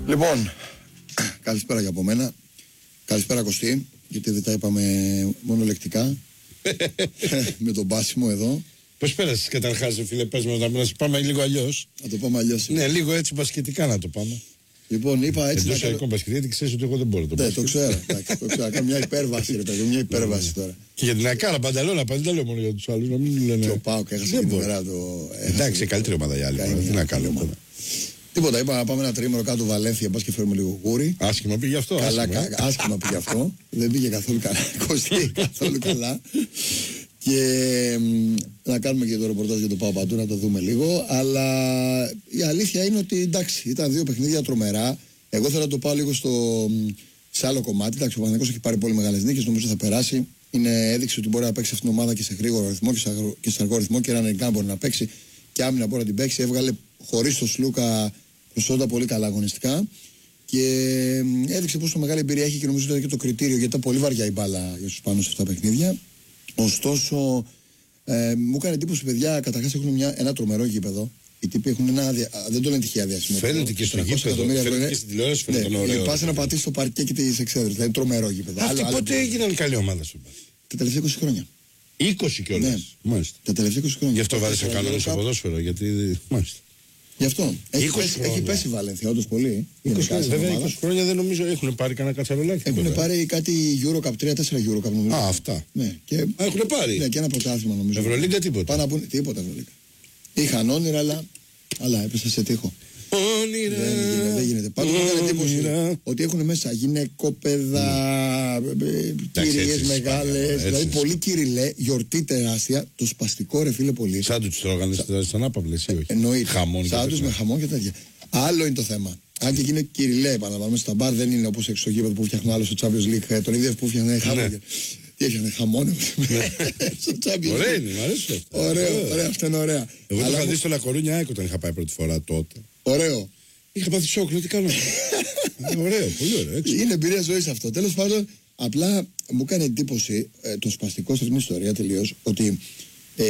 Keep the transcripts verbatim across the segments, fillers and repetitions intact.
Λοιπόν, καλησπέρα για από μένα. Καλησπέρα Κωστή, γιατί δεν τα είπαμε μονολεκτικά. Με τον Πάσιμο εδώ. Πώς πέρασες καταρχάς, φίλε, πες μας να μας πάμε λίγο αλλιώς. Να το πάμε αλλιώς. Ναι, λίγο έτσι μπασκετικά να το πάμε. Λοιπόν, είπα έτσι. Εντός αερικό μπασκετ, γιατί ξέρεις ότι εγώ δεν μπορώ το μπασκετ. Ναι, το ξέρω. Το ξέρω. Κάνω μια υπέρβαση, ρε παιδί, μια υπέρβαση τώρα. Και για την Ακάρα, παντελώνα, παντελώ μόνο για τους άλλους, να μην λένε. Και ο Πάοκ έχασε την ημέρα το. Εντάξει, καλύτερη ομάδα για άλλη. Τι να κάνουμε. Τίποτα, είπα να πάμε ένα τρίμηνο κάτω Βαλένθια, πας και φέρουμε λίγο γούρι. Άσχημα πήγε αυτό. Καλά, άσχημα, κα, άσχημα πήγε αυτό. Δεν πήγε καθόλου καλά. Κωστή, καθόλου καλά. Και μ, να κάνουμε και το ρεπορτάζ για το Παπαντού, να το δούμε λίγο. Αλλά η αλήθεια είναι ότι εντάξει, ήταν δύο παιχνίδια τρομερά. Εγώ θέλω να το πάω λίγο στο, σε άλλο κομμάτι. Εντάξει, ο Παναθηναϊκός έχει πάρει πολύ μεγάλες νίκες, νομίζω θα περάσει. Είναι έδειξη ότι μπορεί να παίξει αυτήν την ομάδα και σε γρήγορο ρυθμό και σε, αγρο, και σε αργό ρυθμό και έναν μπορεί να παίξει και άμυνα μπορεί να την παίξει. Έβγαλε χωρίς το Σλούκα προσόντα πολύ καλά αγωνιστικά και έδειξε πόσο μεγάλη εμπειρία έχει και νομίζω ότι ήταν και το κριτήριο, γιατί ήταν πολύ βαριά η μπάλα για τους πάνω σε αυτά τα παιχνίδια. Ωστόσο, ε, μου έκανε εντύπωση, παιδιά, καταρχάς έχουν μια, ένα τρομερό γήπεδο. Οι τύποι έχουν ένα. Δια... Δεν το λένε τυχαία διασημότητα. Φαίνεται και στο γήπεδο. Φαίνεται και στην τηλεόραση. Φαίνεται ναι, ωραίο. Πας να πατήσεις στο παρκέ και τις εξέδρες. Δηλαδή τρομερό γήπεδο. Αυτοί άλλο, πότε άλλο... έγιναν καλή ομάδα σου? Τα τελευταία είκοσι χρόνια. είκοσι κιόλας. Ναι. Μάλιστα. Τα τελευταία είκοσι χρόνια. Γι' αυτό βάζεις ο κανόνας στο ποδόσφαιρο. Γιατί. Μάλιστα. Γι' αυτό. Έχει πέσει, έχει πέσει η Βαλένθια, όντως πολύ. είκοσι χρόνια, βέβαια είκοσι χρόνια δεν νομίζω έχουν πάρει κανένα κατσαρολάκι. Έχουν πάρει κάτι Eurocup, τρία τέσσερα Eurocup νομίζω. Α, αυτά. Ναι. Και... Α, έχουν πάρει. Ναι, και ένα πρωτάθλημα νομίζω. Ευρωλίγκα τίποτα. Πάνω από... Τίποτα Ευρωλίγκα. Είχαν όνειρα, αλλά, αλλά έπεσε σε τείχο. Όνειρα. Δεν γίνεται. Δεν γίνεται. Πάντως μου έκανε εντύπωση ότι έχουν μέσα γυναικόπαιδα, κυρίες μεγάλες. Δηλαδή πολύ κυριλέ, γιορτή τεράστια. Το σπαστικό ρε φίλε πολύ. Σάντουιτς τρώγανε στον άπαυλες ή όχι? Εννοείται. Σάντουιτς με χαμόν και τέτοια. Άλλο είναι το θέμα. Αν και γίνει κυριλέ, επαναλαμβάνω, στα μπαρ δεν είναι όπως έξω στο γήπεδο που φτιάχνουν άλλο στο Champions League. Τον ίδιο που φτιάχνουν χαμόν. Τι έφτιαχνε χαμόν στο Champions League. Ωραία είναι, μου αρέσει. Ωραίο, ωραία, αυτό είναι ωραία. Εγώ το είχα δει στο Λακορούνια Άικο όταν είχα πάει πρώτη φορά τότε. Ωραίο. Είχα πάθει σοκ, λέω τι κάνω. Ωραίο, πολύ ωραίο. Είναι εμπειρία ζωής αυτό. Τέλος πάντων, απλά μου έκανε εντύπωση ε, το σπαστικό σε αυτήν την ιστορία τελείως ότι ε,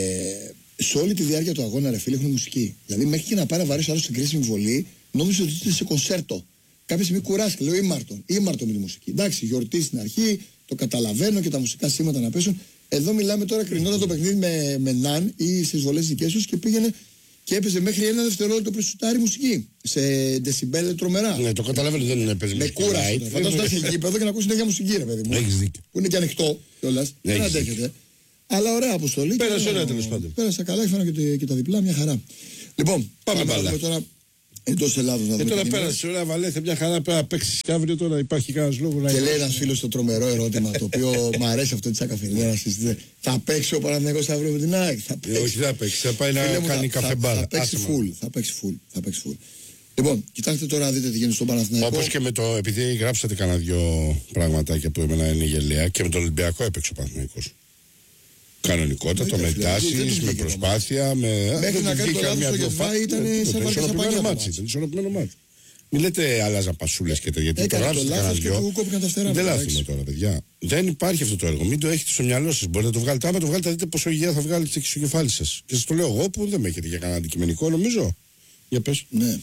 σε όλη τη διάρκεια του αγώνα ρε φίλε έχουν μουσική. Δηλαδή μέχρι και να πάει να βαρέσει άλλο στην κρίσιμη βολή, νόμιζε ότι ήταν σε κονσέρτο. Κάποια στιγμή κουράστηκε, λέω ήμαρτον, ήμαρτον με τη μουσική. Εντάξει, γιορτή στην αρχή, το καταλαβαίνω και τα μουσικά σήματα να πέσουν. Εδώ μιλάμε τώρα κρινόταν το παιχνίδι με, με ναν ή στις βολές δικές τους και πήγαινε και έπαιζε μέχρι ένα δευτερόλεπτο πριν σουτάρει μουσική. Σε δεσιμπέλ τρομερά. Ναι, το καταλαβαίνω, δεν είναι παίζει με κούραση. Φαντάζομαι να έχει γήπεδο και να ακούσει την ίδια μουσική, ρε παιδί μου. Έχεις δίκιο. Που είναι και ανοιχτό κιόλας. Δεν αντέχεται. Αλλά ωραία αποστολή. Πέρασε ωραία τέλος πάντων. Πέρασα καλά, έφερα και, και τα διπλά, μια χαρά. Λοιπόν, πάμε μπάλα. Τώρα εντός Ελλάδος να δούμε. Και τώρα πέρασε ωραία Βαλένθια, μια χαρά πέρα παίξει και αύριο τώρα υπάρχει κανένας λόγο να. Και λέει ένας φίλος το τρομερό ερώτημα το οποίο μου αρέσει αυτό τη Ακαφενέρα. Θα παίξει ο Παναθηναϊκός αύριο με την ΑΕΚ? Όχι, δεν θα παίξει. Θα πάει να κάνει καφέ μπάλα. Θα παίξει full. Θα παίξει full. Θα παίξει full. Λοιπόν, κοιτάξτε τώρα να δείτε τι γίνεται στον Παναθηναϊκό. Όπως και με το. Επειδή γράψατε κανένα δυο πραγματάκια που εμένα είναι γελαία και με τον Ολυμπιακό έπαιξε ο Παναθηναϊκός. Κανονικότατο, με τάσεις, με προσπάθεια. Με... Μέχρι να κάνει το λάθος στο κεφάλι ήταν σε βαρκές μάτσι. Ήταν ισορροπημένο μάτσι. Μην λέτε άλλαζαν πασούλες και τέτοια. Γιατί το γράψετε κανένα δυο. Δεν λάθουμε τώρα, παιδιά. Δεν υπάρχει αυτό το έργο. Μην το έχετε στο μυαλό σας. Μπορείτε να το βγάλετε. Άμα το βγάλετε, θα δείτε πόσο υγεία θα βγάλετε και στο κεφάλι σας. Και σας το λέω εγώ που δεν με έχετε για κανένα αντικειμενικό, νομίζω. Για πες. Ναι.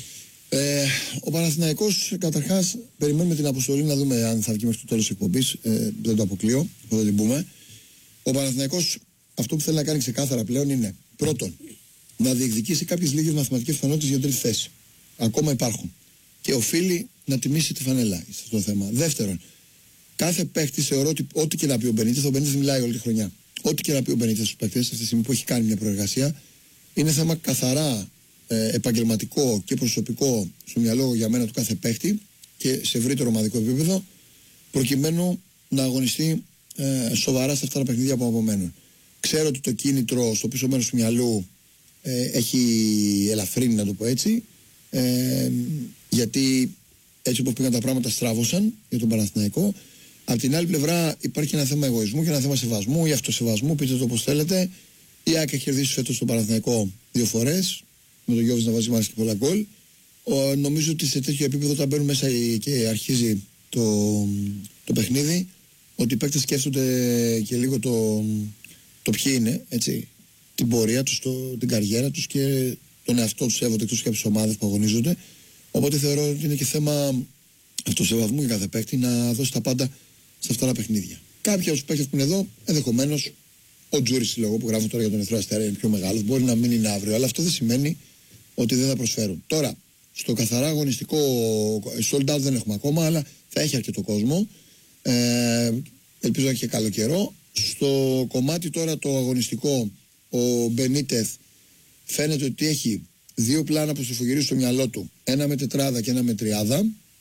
Ε, ο Παναθηναϊκός, καταρχάς, περιμένουμε την αποστολή να δούμε αν θα βγει μέχρι το τέλος της εκπομπής. Ε, δεν το αποκλείω, θα την πούμε. Ο Παναθηναϊκός αυτό που θέλει να κάνει ξεκάθαρα πλέον είναι πρώτον να διεκδικήσει κάποιες λίγες μαθηματικές πιθανότητες για τρίτη θέση. Ακόμα υπάρχουν. Και οφείλει να τιμήσει τη φανέλα στο θέμα. Δεύτερον, κάθε παίχτη θεωρώ ότι ό,τι και να πει ο Μπενίτες, ο Μπενίτες μιλάει όλη τη χρονιά. Ό,τι και να πει ο Μπενίτες στους παίκτες, αυτή τη στιγμή που έχει κάνει μια προεργασία, είναι θέμα καθαρά ε, επαγγελματικό και προσωπικό στο μυαλό για μένα του κάθε παίχτη και σε ευρύτερο ομαδικό επίπεδο, προκειμένου να αγωνιστεί ε, σοβαρά σε αυτά τα παιχνίδια που απομένουν. Ξέρω ότι το κίνητρο στο πίσω μέρος του μυαλού ε, έχει ελαφρύνει, να το πω έτσι, ε, γιατί έτσι όπως πήγαν τα πράγματα στράβωσαν για τον Παναθηναϊκό. Απ' την άλλη πλευρά υπάρχει ένα θέμα εγωισμού και ένα θέμα σεβασμού ή αυτοσεβασμού, πείτε το όπως θέλετε. Η ΑΕΚ έχει κερδίσει φέτος τον Παναθηναϊκό δύο φορές, με τον Γιώβης να βάζει μάλιστα και πολλά γκολ. Νομίζω ότι σε τέτοιο επίπεδο όταν μπαίνουν μέσα και αρχίζει το, το παιχνίδι, ότι οι παίκτες σκέφτονται και λίγο το, το ποιοι είναι, έτσι, την πορεία τους, το, την καριέρα τους και τον εαυτό τους σέβονται εκτός και από τις ομάδες που αγωνίζονται. Οπότε θεωρώ ότι είναι και θέμα αυτοσεβασμού για κάθε παίκτη να δώσει τα πάντα σε αυτά τα παιχνίδια. Κάποιοι από του παίκτες που είναι εδώ, ενδεχομένως ο Τζούρις λόγω που γράφω τώρα για τον Ερυθρό Αστέρα είναι πιο μεγάλος, μπορεί να μην είναι αύριο, αλλά αυτό δεν σημαίνει ότι δεν θα προσφέρουν. Τώρα, στο καθαρά αγωνιστικό sold out δεν έχουμε ακόμα, αλλά θα έχει αρκετό κόσμο. Ε, ελπίζω να έχει και καλό καιρό. Στο κομμάτι τώρα το αγωνιστικό, ο Μπενίτεθ φαίνεται ότι έχει δύο πλάνα που στροφογυρίζουν στο μυαλό του. Ένα με τετράδα και ένα με τριάδα.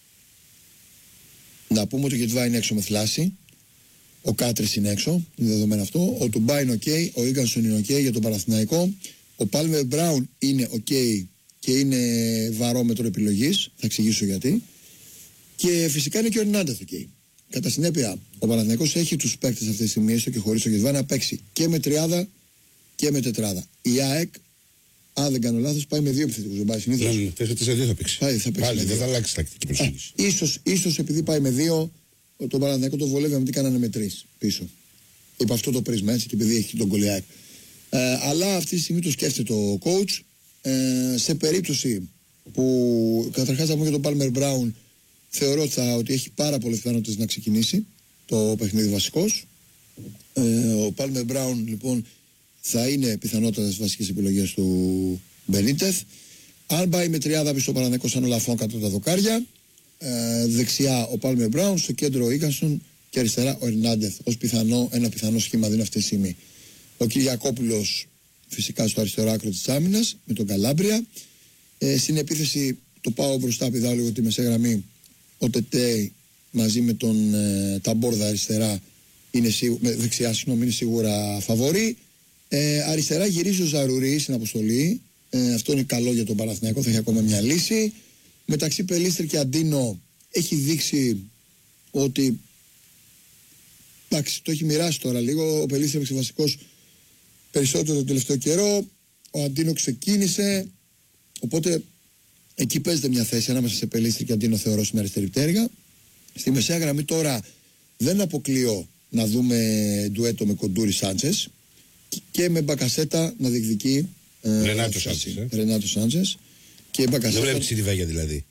Να πούμε ότι ο Γετβά είναι έξω με θλάση. Ο Κάτρης είναι έξω, είναι δεδομένο αυτό. Ο Τουμπά είναι ok, ο Ίγκανσον είναι ok για τον Παναθηναϊκό. Ο Πάλμερ Μπράουν είναι ok και είναι βαρόμετρο επιλογής. Θα εξηγήσω γιατί. Και φυσικά είναι και ο Ερνάντεθ ok. Κατά συνέπεια, ο Παναθηναϊκός έχει τους παίκτες αυτή τη στιγμή, έστω και χωρίς ο Γετβά, να παίξει και με τριάδα και με τετράδα. Η ΑΕΚ, αν δεν κάνω λάθος, πάει με δύο επιθετικούς. Δεν πάει συνήθως. Ναι, τέσσερα τέσσερα δύο θα παίξει. Πάει, θα παίξει. Πάλι δεν θα αλλάξει τακτική προσέγγιση. Ίσως, ίσως επειδή πάει με δύο, τον Παναθηναϊκό το βολεύει, γιατί κάνανε με τρεις πίσω. Υπό αυτό το πρίσμα, έτσι, και επειδή έχει τον Γκολιάκ. Ε, αλλά αυτή τη στιγμή το σκέφτεται ο coach. Ε, σε περίπτωση που καταρχάς θα πούμε για τον Πάλμερ Μπράουν, θεωρώ ότι, θα, ότι έχει πάρα πολλές πιθανότητες να ξεκινήσει το παιχνίδι βασικός. Ε, ο Πάλμερ Μπράουν λοιπόν θα είναι πιθανότατα στις βασικές επιλογές του Μπενίτεθ. Αν πάει με τριάδα πίσω ο Παναθηναϊκός σαν ο Λαφόν κάτω τα δοκάρια, ε, δεξιά ο Πάλμερ Μπράουν, στο κέντρο ο Ίγκανσον και αριστερά ο Ερνάντεθ ως πιθανό, ένα πιθανό σχήμα δίνει αυτή τη στιγμή. Ο Κυριακόπουλος φυσικά στο αριστερό άκρο της άμυνας με τον Καλάμπρια. Ε, στην επίθεση το πάω μπροστά, πηδάω λίγο τη μεσαία γραμμή. Ο Τετέι μαζί με τον ε, Ταμπόρδα αριστερά είναι σίγου, με, δεξιά συγγνώμη, είναι σίγουρα φαβορί. Ε, αριστερά γυρίζει ο Ζαρουρί στην αποστολή. Ε, αυτό είναι καλό για τον Παναθηναϊκό, θα έχει ακόμα μια λύση. Μεταξύ Πελίστρη και Αντίνο έχει δείξει ότι εντάξει, το έχει μοιράσει τώρα λίγο. Ο Πελίστρη έπαιξε βασικός περισσότερο τον τελευταίο καιρό. Ο Αντίνο ξεκίνησε. Οπότε εκεί παίζεται μια θέση ανάμεσα σε Πελίστρη και Αντίνο, θεωρώ, στην αριστερή πτέρυγα. Στη μεσαία γραμμή τώρα δεν αποκλείω να δούμε ντουέτο με Κοντούρι Σάντσες και με Μπακασέτα να διεκδικεί Ρενάτο Σάντσες. Ε. Ρενάτο Σάντσες. Και Μπακασέτα. Δεν βλέπεις τη Ριβέγια δηλαδή.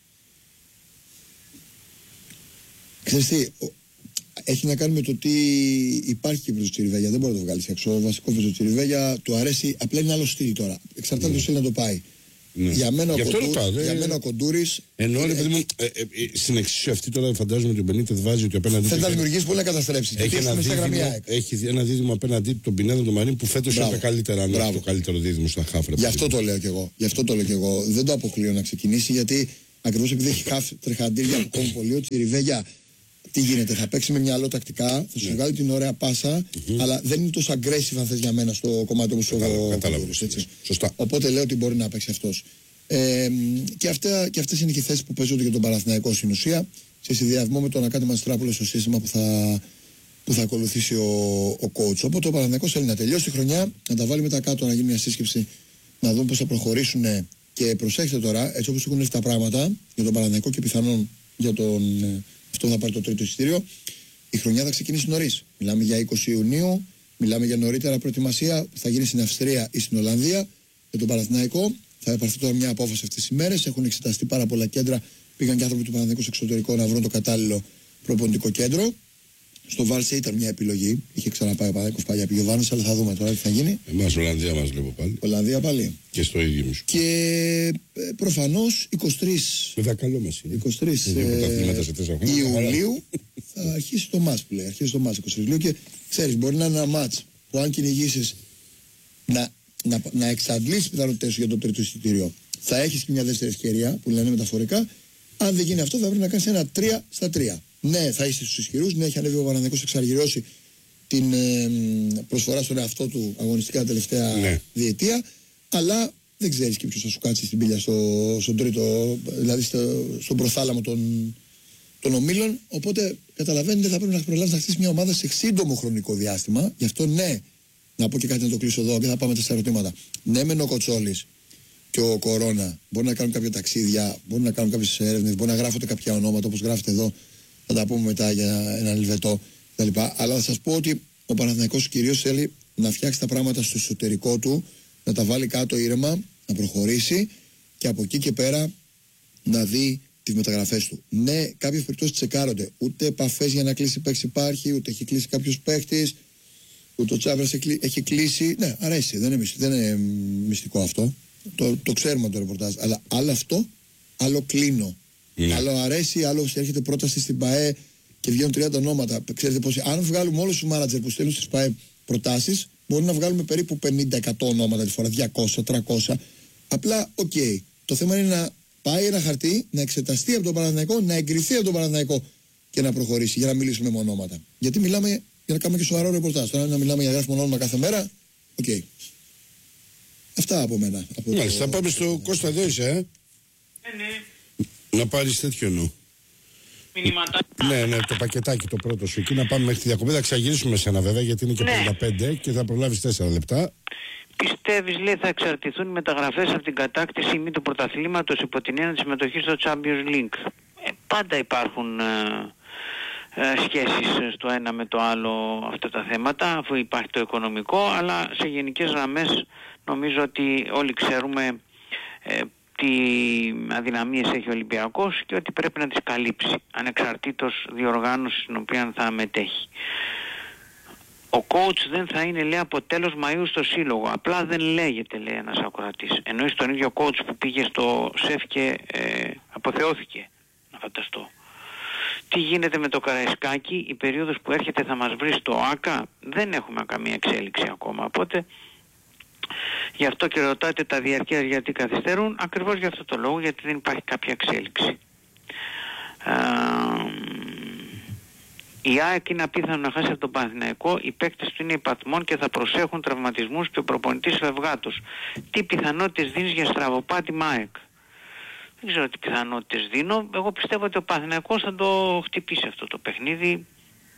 Ξέρεις τι, έχει να κάνει με το τι υπάρχει και με το Τσιριβέγια. Δεν μπορεί να το βγάλει έξω. Ο βασικό με το Τσιριβέγια του αρέσει, απλά είναι άλλο στυλ τώρα. Εξαρτάται mm. το στυλ να το πάει. Ναι. Για μένα ο, Κοντούρ, ρωτάω, για μένα ο Κοντούρης. Ενώ είναι, παιδί μου, ε, ε, ε, στην εξίσου αυτή τώρα φαντάζομαι ότι ο Μπενίτεθ βάζει ότι απέναντι. Θέλει να δημιουργήσει πολύ να καταστρέψει. Έχει, ένα δίδυμο, έχει ένα δίδυμο απέναντί του τον Πινέδα τον Μαρίνο που φέτος είναι τα καλύτερα. Αν είναι το καλύτερο δίδυμο στα χάφρα. Γι' αυτό το λέω κι εγώ. Γι' αυτό το λέω κι εγώ. Δεν το αποκλείω να ξεκινήσει γιατί ακριβώς επειδή έχει χάφ τρεχαντήρια που κόβουν πολύ, ότι η Ριβέγια. Τι γίνεται, θα παίξει με μυαλό τακτικά, θα σου yeah. βγάλει την ωραία πάσα, mm-hmm. αλλά δεν είναι τόσο aggressive αν θες για μένα στο κομμάτι όπως ο Κοντούρης. Σωστά. Οπότε λέω ότι μπορεί να παίξει αυτός. Ε, και, αυτά, και αυτές είναι και οι θέσεις που παίζονται για τον Παναθηναϊκό στην ουσία, σε συνδυασμό με τον Ακάτι Μαστράπολο στο σύστημα που θα, που θα ακολουθήσει ο, ο coach. Οπότε ο Παναθηναϊκός θέλει να τελειώσει τη χρονιά, να τα βάλει μετά κάτω, να γίνει μια σύσκεψη, να δούμε πώς θα προχωρήσουν. Και προσέξτε τώρα, έτσι όπως έχουν έρθει τα πράγματα για τον Παναθηναϊκό και πιθανόν για τον. Αυτό θα πάρει το τρίτο εισιτήριο. Η χρονιά θα ξεκινήσει νωρίς. Μιλάμε για είκοσι Ιουνίου, μιλάμε για νωρίτερα προετοιμασία που θα γίνει στην Αυστρία ή στην Ολλανδία. Για τον Παναθηναϊκό θα υπάρξει τώρα μια απόφαση αυτές τις ημέρες. Έχουν εξεταστεί πάρα πολλά κέντρα. Πήγαν και άνθρωποι του Παναθηναϊκού στο εξωτερικό να βρουν το κατάλληλο προπονητικό κέντρο. Στο Βάλσε ήταν μια επιλογή. Είχε ξαναπάει ο Παναθηναϊκός παλιά πήγε ο Βάνος, αλλά θα δούμε τώρα τι θα γίνει. Εμάς Ολλανδία μας βλέπω πάλι. Ολλανδία πάλι. Και στο ίδιο μου. Και ε, προφανώς είκοσι τρεις. Βέβαια καλό μας είναι. είκοσι τρεις ε, Ιουλίου θα αρχίσει το μάτς που λέει. Αρχίσει το μάτς είκοσι τρεις Ιουλίου και ξέρεις, μπορεί να είναι ένα μάτς που αν κυνηγήσεις να, να, να εξαντλήσεις πιθανότητες σου για το τρίτο εισιτήριο, θα έχεις και μια δεύτερη ευκαιρία που λένε μεταφορικά. Αν δεν γίνει αυτό, θα πρέπει να κάνεις ένα τρία στα τρία. Ναι, θα είσαι στους ισχυρούς. Ναι, έχει ανέβει ο Παναθηναϊκός να εξαργυρώσει την ε, προσφορά στον εαυτό του αγωνιστικά τελευταία ναι. διετία. Αλλά δεν ξέρεις και ποιος θα σου κάτσει στην πύλια στο, στον τρίτο, δηλαδή στο, στον προθάλαμο των, των ομίλων. Οπότε καταλαβαίνετε, θα πρέπει να προλάβεις να χτίσεις μια ομάδα σε σύντομο χρονικό διάστημα. Γι' αυτό ναι, να πω και κάτι να το κλείσω εδώ και θα πάμε στα ερωτήματα. Ναι, μεν ο Κοτσόλης και ο Κορώνα μπορεί να κάνουν κάποια ταξίδια, μπορεί να κάνουν κάποιες έρευνες, μπορεί να γράφονται κάποια ονόματα όπως γράφετε εδώ. Θα τα πούμε μετά για έναν Ελβετό κτλ. Αλλά θα σας πω ότι ο Παναθηναϊκός κυρίως θέλει να φτιάξει τα πράγματα στο εσωτερικό του, να τα βάλει κάτω ήρεμα, να προχωρήσει και από εκεί και πέρα να δει τις μεταγραφές του. Ναι, κάποιες περιπτώσεις τσεκάρονται. Ούτε επαφές για να κλείσει παίκτης υπάρχει, ούτε έχει κλείσει κάποιος παίκτης, ούτε ο Τσάβρας έχει κλείσει. Ναι, αρέσει. Δεν είναι, δεν είναι μυστικό αυτό. Το, το ξέρουμε το ρεπορτάζ. Αλλά άλλο αυτό, άλλο κλείνω. Yeah. Άλλο αρέσει, άλλο έρχεται πρόταση στην ΠΑΕ και βγαίνουν τριάντα ονόματα. Ξέρετε πώς, αν βγάλουμε όλους τους μάνατζερ που στέλνουν στις ΠΑΕ προτάσεις, μπορεί να βγάλουμε περίπου πενήντα εκατό ονόματα τη φορά, διακόσια τριακόσια. Απλά, οκ. Okay. Το θέμα είναι να πάει ένα χαρτί, να εξεταστεί από τον Παναθηναϊκό, να εγκριθεί από τον Παναθηναϊκό και να προχωρήσει για να μιλήσουμε με ονόματα. Γιατί μιλάμε για να κάνουμε και σοβαρό ρεπορτάζ. Τώρα να μιλάμε για να γράφουμε όνομα κάθε μέρα, οκ. Okay. Αυτά από μένα. Από Μάλιστα, το... θα πάμε στο Κώστα, εδώ είσαι, ε. Ναι, ναι. Να πάρεις τέτοιο νου. Μηνύματα. Ναι, ναι, το πακετάκι το πρώτο σου. Εκεί να πάμε μέχρι τη διακοπή. Θα ξαγυρίσουμε σένα βέβαια, γιατί είναι και ναι. πενήντα πέντε και θα προλάβεις τέσσερα λεπτά. Πιστεύεις, λέει, θα εξαρτηθούν οι μεταγραφές από την κατάκτηση ή μη του πρωταθλήματος υπό την έννοια της συμμετοχής στο Champions League? Ε, πάντα υπάρχουν ε, ε, σχέσεις στο ένα με το άλλο αυτά τα θέματα, αφού υπάρχει το οικονομικό, αλλά σε γενικές γραμμές νομίζω ότι όλοι ξέρουμε ε, τι αδυναμίες έχει ο Ολυμπιακός και ότι πρέπει να τις καλύψει, ανεξαρτήτως διοργάνωσης στην οποία θα μετέχει. Ο coach δεν θα είναι, λέει, από τέλος Μαΐου στο σύλλογο. Απλά δεν λέγεται, λέει ένας ακροατής. Εννοείς τον ίδιο coach που πήγε στο ΣΕΦ και ε, αποθεώθηκε. Να φανταστώ. Τι γίνεται με το Καραϊσκάκι? Η περίοδος που έρχεται θα μας βρει στο ΆΚΑ. Δεν έχουμε καμία εξέλιξη ακόμα. Οπότε γι' αυτό και ρωτάτε τα διαρκεία γιατί καθυστερούν. Ακριβώς γι' αυτό το λόγο, γιατί δεν υπάρχει κάποια εξέλιξη. Α, η ΑΕΚ είναι απίθανο να χάσει από τον Παναθηναϊκό. Οι παίκτες του είναι υπαθμών και θα προσέχουν τραυματισμούς και ο προπονητής φευγάτος. Τι πιθανότητες δίνεις για στραβοπάτημα ΑΕΚ? Δεν ξέρω τι πιθανότητες δίνω. Εγώ πιστεύω ότι ο Παναθηναϊκός θα το χτυπήσει αυτό το παιχνίδι,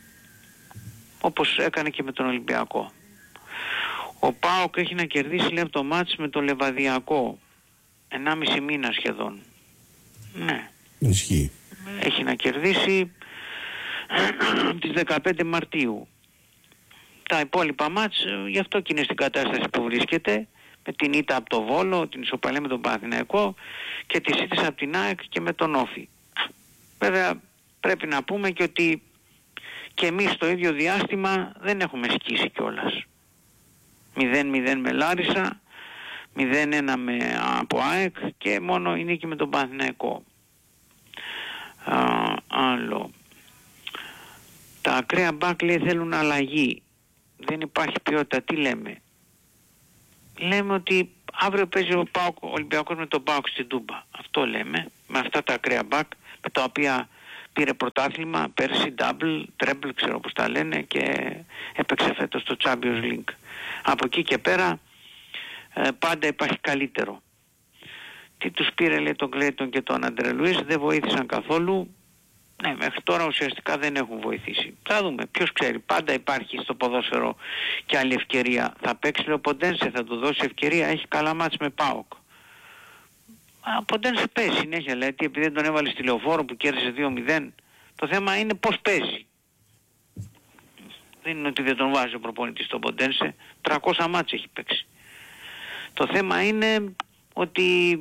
όπως έκανε και με τον Ολυμπιακό. Ο ΠΑΟΚ έχει να κερδίσει, λέει, το μάτς με το Λεβαδιακό. Ενάμιση μήνα σχεδόν. Ναι. Ισχύει. Έχει να κερδίσει τις δεκαπέντε Μαρτίου. Τα υπόλοιπα μάτς, γι' αυτό και είναι στην κατάσταση που βρίσκεται, με την ήττα από το Βόλο, την ισοπαλία με τον Παναθηναϊκό και τις ήττες από την ΑΕΚ και με τον Όφη. Βέβαια πρέπει να πούμε και ότι και εμείς στο ίδιο διάστημα δεν έχουμε σκίσει κιόλας. μηδέν μηδέν με Λάρισα, μηδέν ένα με από ΑΕΚ και μόνο η νίκη με τον Παναθηναϊκό. Α, άλλο. Τα ακραία μπακ, λέει, θέλουν αλλαγή. Δεν υπάρχει ποιότητα. Τι λέμε? Λέμε ότι αύριο παίζει ο, ΠΑΟΚ, ο Ολυμπιακός με τον ΠΑΟΚ στην Τούμπα. Αυτό λέμε. Με αυτά τα ακραία μπακ, με τα οποία πήρε πρωτάθλημα πέρσι, double, treble, ξέρω πώς τα λένε, και έπαιξε φέτος στο Champions League. Από εκεί και πέρα ε, πάντα υπάρχει καλύτερο. Τι τους πήρε, λέει, τον Κλέιτον και τον Αντρέ Λουίς? Δεν βοήθησαν καθόλου. Ναι, μέχρι τώρα ουσιαστικά δεν έχουν βοηθήσει. Θα δούμε, ποιος ξέρει. Πάντα υπάρχει στο ποδόσφαιρο και άλλη ευκαιρία. Θα παίξει, λέει, ο Ποντένσε, θα του δώσει ευκαιρία. Έχει καλά μάτς με ΠΑΟΚ. Ο Ποντένσε παίζει συνέχεια, λέει, επειδή δεν τον έβαλε στη Λεωφόρο που κέρδισε δύο μηδέν. Το θέμα είναι πώς παίζει. Δεν είναι ότι δεν τον βάζει ο προπονητής στον Ποντένσε. τριακόσια μάτς έχει παίξει. Το θέμα είναι ότι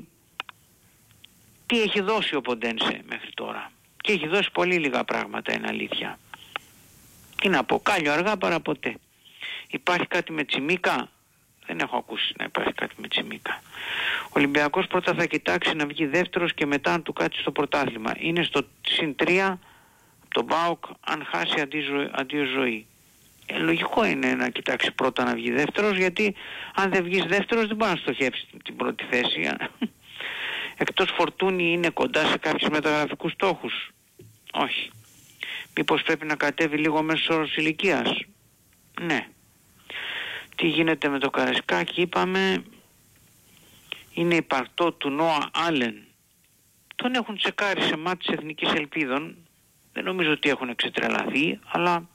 τι έχει δώσει ο Ποντένσε μέχρι τώρα. Και έχει δώσει πολύ λίγα πράγματα, είναι αλήθεια. Τι να πω, κάλιο αργά παρά ποτέ. Υπάρχει κάτι με Τσιμίκα? Δεν έχω ακούσει να υπάρχει κάτι με Τσιμίκα. Ο Ολυμπιακός πρώτα θα κοιτάξει να βγει δεύτερος και μετά να του κάτσει στο πρωτάθλημα. Είναι στο συν τρία από τον ΠΑΟΚ αν χάσει αντί ζωή. Ε, λογικό είναι να κοιτάξει πρώτα να βγει δεύτερος, γιατί αν δεν βγεις δεύτερος δεν μπορεί να στοχεύσει την πρώτη θέση. Εκτός Φορτούνη είναι κοντά σε κάποιους μεταγραφικούς στόχους? Όχι. Μήπως πρέπει να κατέβει λίγο μέσος όρος ηλικίας? Ναι. Τι γίνεται με το Καραϊσκάκι? Είπαμε είναι υπαρκτό του Νόα Άλεν. Τον έχουν τσεκάρει σε μάτς Εθνικής Ελπίδων. Δεν νομίζω ότι έχουν εξετρελαθεί, αλλά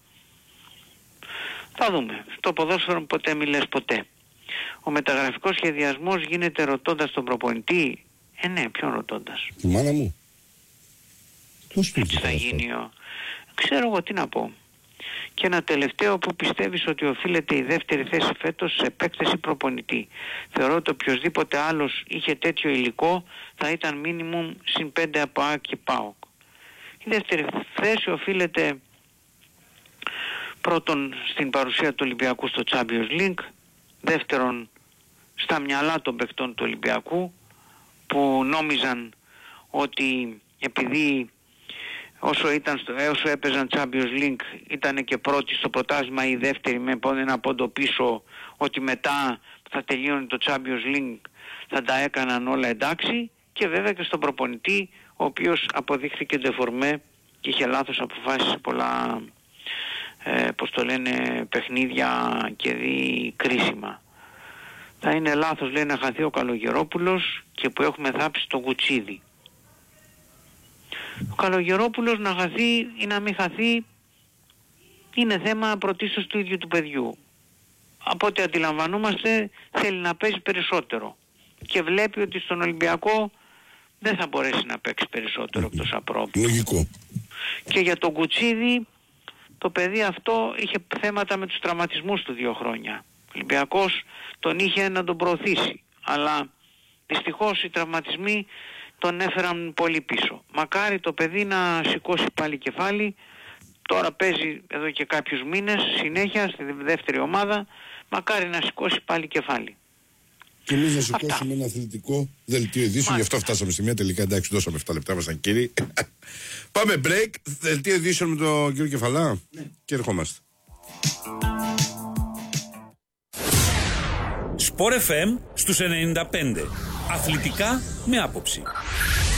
θα δούμε. Στο ποδόσφαιρο ποτέ μη λες ποτέ. Ο μεταγραφικός σχεδιασμός γίνεται ρωτώντας τον προπονητή? Ε, ναι, ποιον ρωτώντας? Τη μάνα μου. Πώς Έτσι θα γίνει ο... Ξέρω εγώ τι να πω. Και ένα τελευταίο, που πιστεύεις ότι οφείλεται η δεύτερη θέση φέτος σε επέκταση προπονητή? Θεωρώ ότι οποιοσδήποτε άλλος είχε τέτοιο υλικό θα ήταν μίνιμουμ συν πέντε από ΑΕΚ και ΠΑΟΚ. Η δεύτερη θέση οφείλεται πρώτον στην παρουσία του Ολυμπιακού στο Champions League, δεύτερον στα μυαλά των παικτών του Ολυμπιακού, που νόμιζαν ότι επειδή όσο, ήταν στο, όσο έπαιζαν Champions League ήταν και πρώτοι στο πρωτάθλημα ή δεύτεροι με ένα πόντο πίσω, ότι μετά θα τελείωνε το Champions League θα τα έκαναν όλα εντάξει, και βέβαια και στον προπονητή, ο οποίος αποδείχθηκε ντεφορμέ και είχε λάθος αποφάσεις σε πολλά ε, πώς το λένε, παιχνίδια και δι κρίσιμα. Θα είναι λάθος, λέει, να χαθεί ο Καλογερόπουλος και που έχουμε θάψει το Γουτσίδι. Ο Καλογερόπουλος να χαθεί ή να μην χαθεί είναι θέμα πρωτίστως του ίδιου του παιδιού. Από ό,τι αντιλαμβανόμαστε θέλει να παίζει περισσότερο και βλέπει ότι στον Ολυμπιακό δεν θα μπορέσει να παίξει περισσότερο από το Σαπρόπουλο. Λογικό. Και για τον Κουτσίδη, το παιδί αυτό είχε θέματα με τους τραυματισμούς του δύο χρόνια. Ο Ολυμπιακός τον είχε να τον προωθήσει, αλλά δυστυχώς οι τραυματισμοί τον έφεραν πολύ πίσω. Μακάρι το παιδί να σηκώσει πάλι κεφάλι. Τώρα παίζει εδώ και κάποιους μήνες συνέχεια στη δεύτερη ομάδα. Μακάρι να σηκώσει πάλι κεφάλι. Και εμείς να σηκώσουμε ένα αθλητικό δελτίο ειδήσεων. Γι' αυτό φτάσαμε στη μία τελικά. Εντάξει, δώσαμε επτά λεπτά μας, κύριοι. Πάμε break. Δελτίο ειδήσεων με τον κύριο Κεφαλά. Ναι. Και ερχόμαστε. Σπορ εφ εμ στους ενενήντα πέντε. Αθλητικά με άποψη.